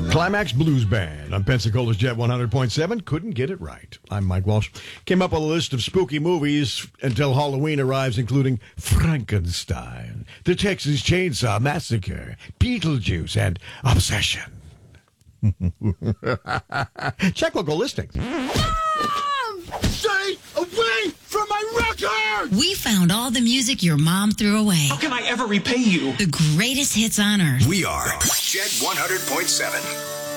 Climax Blues Band on Pensacola's Jet 100.7. Couldn't get it right. I'm Mike Walsh. Came up with a list of spooky movies until Halloween arrives, including Frankenstein, The Texas Chainsaw Massacre, Beetlejuice, and Obsession. Check local listings. Stay away from my record! We found all the music your mom threw away. How can I ever repay you? The greatest hits on earth. We are Jet 100.7.